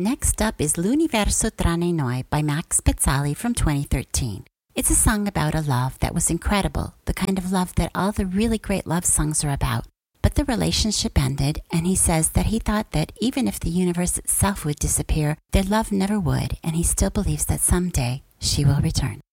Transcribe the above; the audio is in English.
Next up is L'Universo Tranne Noi by Max Pezzali from 2013. It's a song about a love that was incredible, the kind of love that all the really great love songs are about. But the relationship ended, and he says that he thought that even if the universe itself would disappear, their love never would, and he still believes that someday she will return.